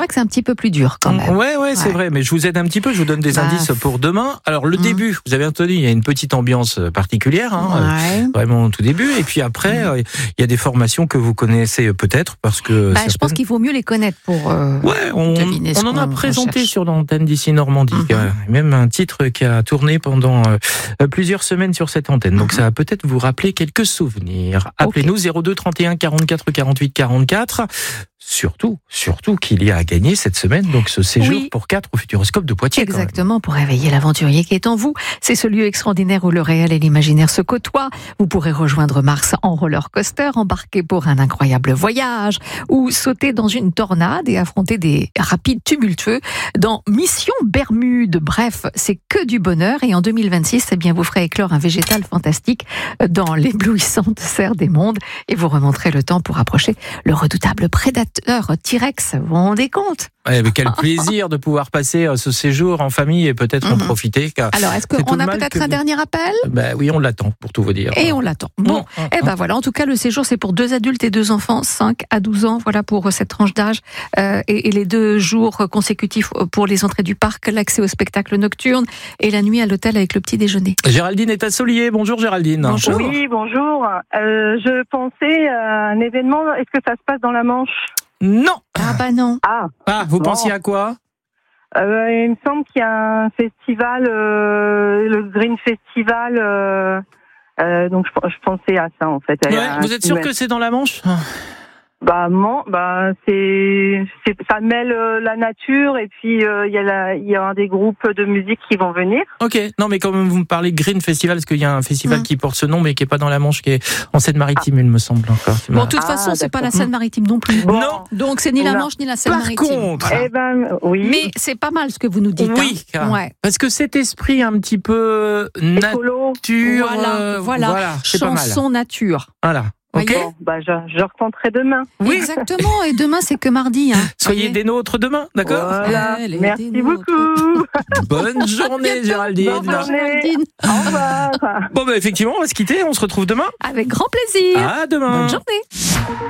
vrai que c'est un petit peu plus dur quand même. Ouais, c'est vrai, mais je vous aide un petit peu, je vous donne des indices pour demain. Alors le début, vous avez entendu, il y a une petite ambiance particulière, vraiment au tout début, et puis après, il y a des formations que vous connaissez peut-être, parce que... je pense qu'il vaut mieux les connaître pour deviner on en a présenté sur l'antenne d'ici Normandie, même un titre qui a tourné pendant plusieurs semaines sur cette antenne, donc ça va peut-être vous rappeler quelques souvenirs. Appelez-nous 02 31 44 48 44. Surtout qu'il y a à gagner cette semaine, donc ce séjour pour 4 au Futuroscope de Poitiers. Exactement, pour réveiller l'aventurier qui est en vous. C'est ce lieu extraordinaire où le réel et l'imaginaire se côtoient. Vous pourrez rejoindre Mars en roller coaster, embarquer pour un incroyable voyage, ou sauter dans une tornade et affronter des rapides tumultueux dans Mission Bermude. Bref, c'est que du bonheur, et en 2026, vous ferez éclore un végétal fantastique dans l'éblouissante serre des mondes, et vous remonterez le temps pour approcher le redoutable prédateur T-Rex. Vous vous rendez compte? Quel plaisir de pouvoir passer ce séjour en famille et peut-être en profiter. Alors, est-ce qu'on a peut-être un dernier appel? Oui, on l'attend, pour tout vous dire. Et on l'attend. Bon, voilà. En tout cas, le séjour, c'est pour 2 adultes et 2 enfants, 5 à 12 ans. Voilà pour cette tranche d'âge. Et les 2 jours consécutifs pour les entrées du parc, l'accès au spectacle nocturne et la nuit à l'hôtel avec le petit déjeuner. Géraldine est à Solier. Bonjour Géraldine. Bonjour. Oui, bonjour. Je pensais à un événement. Est-ce que ça se passe dans la Manche? Non. Non. Vous pensiez à quoi? Il me semble qu'il y a un festival, le Green Festival. Donc je pensais à ça en fait. Vous êtes sûr que c'est dans la Manche? Ça mêle la nature et puis il y a des groupes de musique qui vont venir. Ok, non mais quand même vous me parlez Green Festival, parce qu'il y a un festival qui porte ce nom mais qui est pas dans la Manche, qui est en Seine-Maritime, il me semble encore. Bon, de toute façon, c'est pas la Seine-Maritime non plus. Bon. Non. Donc c'est ni la Manche ni la Seine-Maritime. Par contre, oui. Mais c'est pas mal ce que vous nous dites. Oui, parce que cet esprit un petit peu nature, voilà. c'est pas mal. Chanson nature. Voilà. Ok. Je retenterai demain. Oui, exactement. Et demain, c'est que mardi. Soyez des nôtres demain, d'accord? Voilà. Merci beaucoup. Bonne journée, Géraldine. Bonne journée. Au revoir. Bon, effectivement, on va se quitter. On se retrouve demain. Avec grand plaisir. À demain. Bonne journée.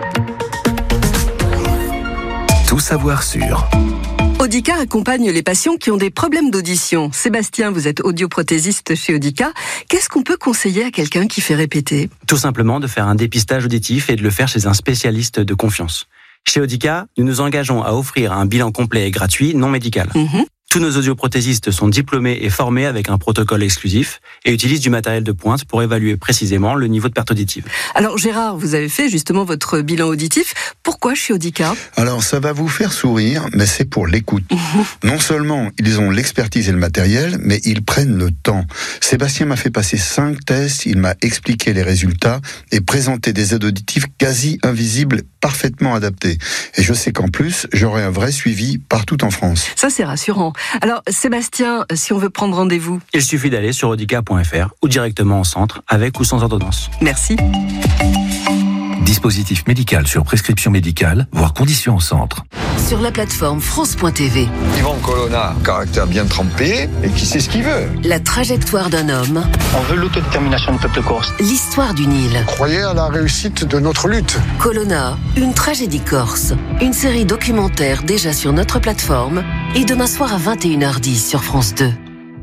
Tout savoir sur... Audica accompagne les patients qui ont des problèmes d'audition. Sébastien, vous êtes audioprothésiste chez Audica. Qu'est-ce qu'on peut conseiller à quelqu'un qui fait répéter? Tout simplement de faire un dépistage auditif et de le faire chez un spécialiste de confiance. Chez Audica, nous nous engageons à offrir un bilan complet et gratuit, non médical. Tous nos audioprothésistes sont diplômés et formés avec un protocole exclusif et utilisent du matériel de pointe pour évaluer précisément le niveau de perte auditive. Alors Gérard, vous avez fait justement votre bilan auditif. Pourquoi chez Audica? Alors ça va vous faire sourire, mais c'est pour l'écoute. Non seulement ils ont l'expertise et le matériel, mais ils prennent le temps. Sébastien m'a fait passer 5 tests, il m'a expliqué les résultats et présenté des aides auditives quasi invisibles, parfaitement adaptées. Et je sais qu'en plus, j'aurai un vrai suivi partout en France. Ça c'est rassurant. Alors Sébastien, si on veut prendre rendez-vous, il suffit d'aller sur audica.fr ou directement au centre, avec ou sans ordonnance. Merci. Dispositif médical sur prescription médicale, voire conditions au centre. Sur la plateforme France.tv. Yvan Colonna, caractère bien trempé et qui sait ce qu'il veut. La trajectoire d'un homme. On veut l'autodétermination du peuple corse. L'histoire du Nil. Croyez à la réussite de notre lutte. Colonna, une tragédie corse. Une série documentaire déjà sur notre plateforme et demain soir à 21h10 sur France 2.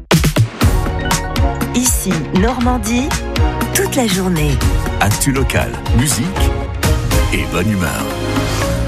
Ici, Normandie, toute la journée. Actu local, musique et bonne humeur.